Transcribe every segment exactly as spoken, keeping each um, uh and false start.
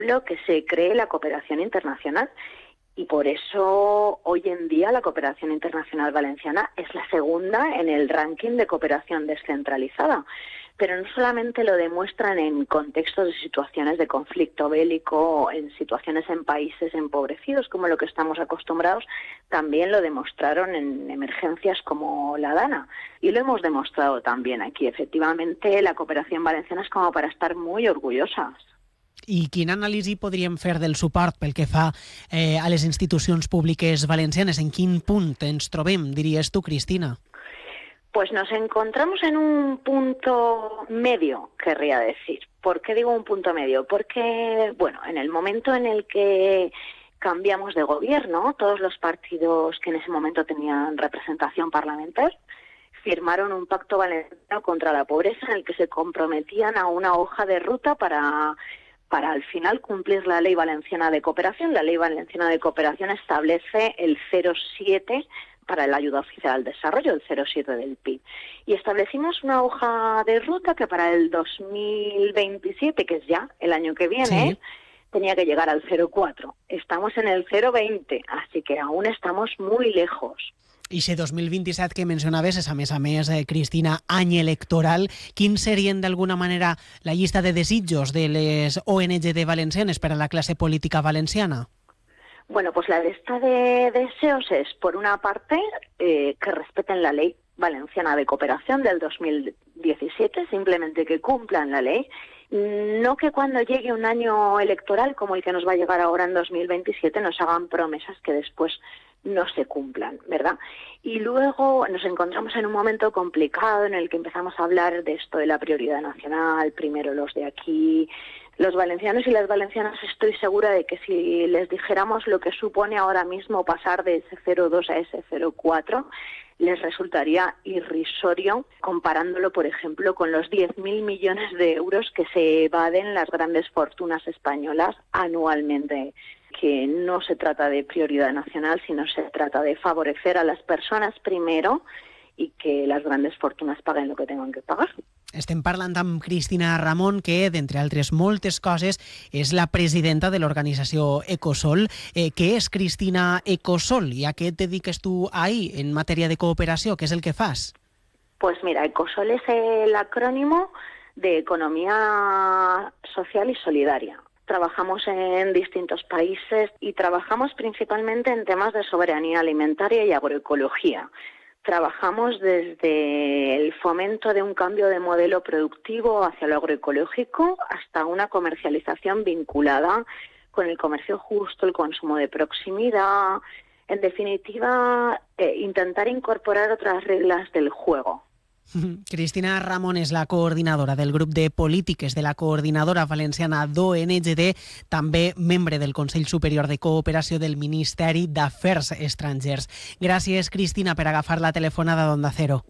lo que se cree la cooperación internacional. Y por eso hoy en día la cooperación internacional valenciana es la segunda en el ranking de cooperación descentralizada. Pero no solamente lo demuestran en contextos de situaciones de conflicto bélico, en situaciones en países empobrecidos como lo que estamos acostumbrados, también lo demostraron en emergencias como la Dana. Y lo hemos demostrado también aquí. Efectivamente, la cooperación valenciana es como para estar muy orgullosas. I quina anàlisi podríem fer del suport pel que fa eh, a les institucions públiques valencianes? En quin punt ens trobem, diries tu, Cristina? Pues nos encontramos en un punto medio, querría decir. ¿Por qué digo un punto medio? Porque, bueno, en el momento en el que cambiamos de gobierno, todos los partidos que en ese momento tenían representación parlamentaria firmaron un pacto valenciano contra la pobreza en el que se comprometían a una hoja de ruta para... para al final cumplir la Ley Valenciana de Cooperación. La Ley Valenciana de Cooperación establece el cero coma siete para la ayuda oficial al desarrollo, el cero coma siete del P I B. Y establecimos una hoja de ruta que para el dos mil veintisiete, que es ya el año que viene, sí, tenía que llegar al cero coma cuatro. Estamos en el cero coma veinte, así que aún estamos muy lejos. I ese dos mil vint-i-set que mencionaves és, a més a més, eh, Cristina, any electoral. Quins serien, d'alguna manera, la llista de desitjos de les O N G de valencianes per a la clase política valenciana? Bueno, pues la lista de deseos es, por una parte, eh, que respeten la Ley Valenciana de Cooperación del dos mil diecisiete, simplemente que cumplan la ley. No que cuando llegue un año electoral como el que nos va a llegar ahora en dos mil veintisiete nos hagan promesas que después no se cumplan, ¿verdad? Y luego nos encontramos en un momento complicado en el que empezamos a hablar de esto de la prioridad nacional, primero los de aquí. Los valencianos y las valencianas estoy segura de que si les dijéramos lo que supone ahora mismo pasar de ese cero coma dos a ese cero coma cuatro, les resultaría irrisorio comparándolo, por ejemplo, con los diez mil millones de euros que se evaden las grandes fortunas españolas anualmente. Que no se trata de prioridad nacional, sino se trata de favorecer a las personas primero y que las grandes fortunas paguen lo que tengan que pagar. Estem parlant amb Cristina Ramon, que, d'entre altres moltes coses, és la presidenta de l'organització Ecosol. Eh, què és, Cristina, Ecosol? I a què et dediques tu ahí, en matèria de cooperació? Què és el que fas? Pues mira, Ecosol es el acrónimo de Economía Social y Solidaria. Trabajamos en distintos países y trabajamos principalmente en temas de soberanía alimentaria y agroecología. Trabajamos desde el fomento de un cambio de modelo productivo hacia lo agroecológico hasta una comercialización vinculada con el comercio justo, el consumo de proximidad. En definitiva, eh, intentar incorporar otras reglas del juego. Cristina Ramon és la coordinadora del grup de polítiques de la Coordinadora Valenciana d'O N G D, també membre del Consell Superior de Cooperació del Ministeri d'Afers Estrangers. Gràcies, Cristina, per agafar la telefonada d'Onda Cero.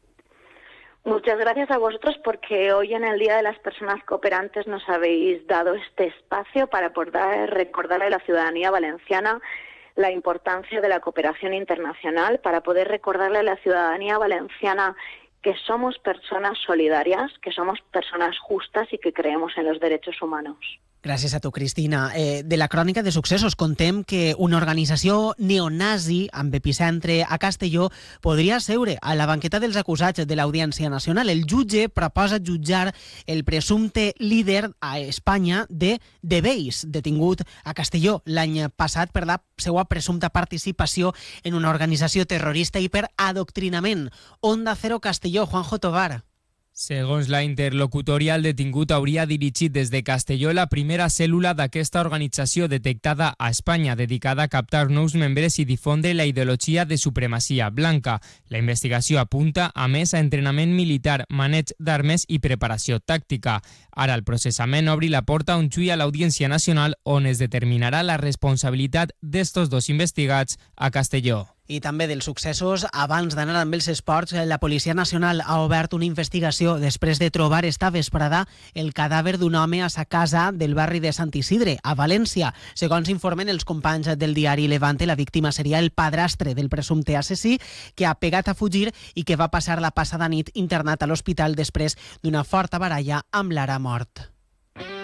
Muchas gracias a vosotros porque hoy en el Día de las Personas Cooperantes nos habéis dado este espacio para poder recordarle a la ciudadanía valenciana la importancia de la cooperación internacional, para poder recordarle a la ciudadanía valenciana que somos personas solidarias, que somos personas justas y que creemos en los derechos humanos. Gràcies a tu, Cristina. Eh, de la crònica de successos contem que una organització neonazi amb epicentre a Castelló podria seure a la banqueta dels acusats de l'Audiència Nacional. El jutge proposa jutjar el presumpte líder a Espanya de The Base, detingut a Castelló l'any passat per la seva presumpta participació en una organització terrorista i per adoctrinament. Onda Cero Castelló, Juanjo Tovar. Segons la interlocutòria, el detingut hauria dirigit des de Castelló la primera cèl·lula d'aquesta organització detectada a Espanya, dedicada a captar nous membres i difondre la ideologia de supremacia blanca. La investigació apunta, a més, a entrenament militar, maneig d'armes i preparació tàctica. Ara el processament obri la porta a un juí a l'Audiència Nacional on es determinarà la responsabilitat d'estos dos investigats a Castelló. I també dels successos, abans d'anar amb els esports, la Policia Nacional ha obert una investigació després de trobar esta vesprada el cadàver d'un home a sa casa del barri de Sant Isidre, a València. Segons informen els companys del diari Levante, la víctima seria el padrastre del presumpte assassí que ha pegat a fugir i que va passar la passada nit internat a l'hospital després d'una forta baralla amb l'ara mort.